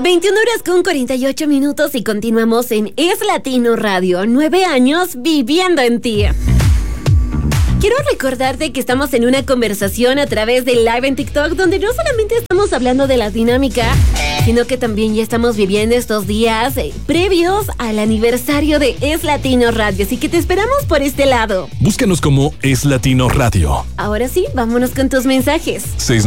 21:48 y continuamos en Es Latino Radio, 9 años viviendo en ti. Quiero recordarte que estamos en una conversación a través de Live en TikTok, donde no solamente estamos hablando de la dinámica, sino que también ya estamos viviendo estos días previos al aniversario de Es Latino Radio, así que te esperamos por este lado. Búscanos como Es Latino Radio. Ahora sí, vámonos con tus mensajes.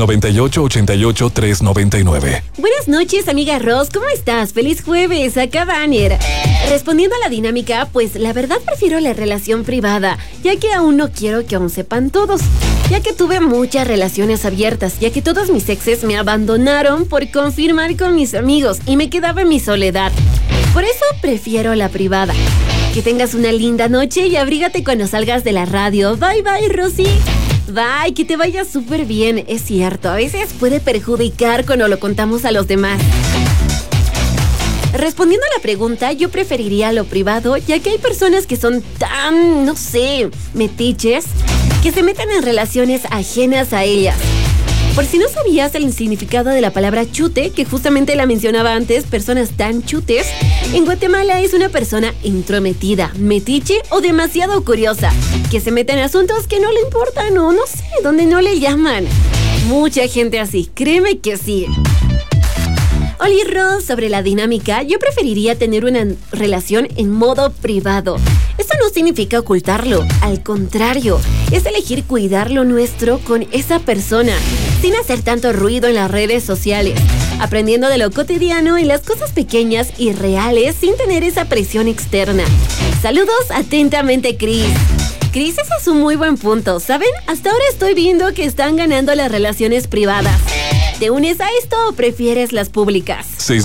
698-88-399. Buenas noches, amiga Ros, ¿cómo estás? Feliz jueves, acá Banner. Respondiendo a la dinámica, pues la verdad prefiero la relación privada, ya que aún no quiero que aún sepan todos, ya que tuve muchas relaciones abiertas, ya que todos mis exes me abandonaron por confirmar con mis amigos y me quedaba en mi soledad. Por eso prefiero la privada. Que tengas una linda noche y abrígate cuando salgas de la radio. Bye bye, Rosy. Bye, que te vaya súper bien. Es cierto, a veces puede perjudicar cuando lo contamos a los demás. Respondiendo a la pregunta, yo preferiría lo privado, ya que hay personas que son tan, no sé, metiches, que se meten en relaciones ajenas a ellas. Por si no sabías el significado de la palabra chute, que justamente la mencionaba antes, personas tan chutes, en Guatemala es una persona intrometida, metiche o demasiado curiosa, que se mete en asuntos que no le importan o no sé, donde no le llaman. Mucha gente así, créeme que sí. Oli Ross, sobre la dinámica, yo preferiría tener una relación en modo privado. Esto no significa ocultarlo, al contrario, es elegir cuidar lo nuestro con esa persona, sin hacer tanto ruido en las redes sociales, aprendiendo de lo cotidiano y las cosas pequeñas y reales sin tener esa presión externa. Saludos atentamente, Cris. Cris, ese es un muy buen punto, ¿saben? Hasta ahora estoy viendo que están ganando las relaciones privadas. ¿Te unes a esto o prefieres las públicas?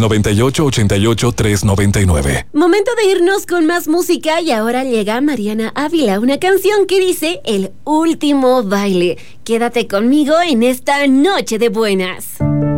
698-88-399. Momento de irnos con más música y ahora llega Mariana Ávila, una canción que dice El último baile. Quédate conmigo en esta noche de buenas.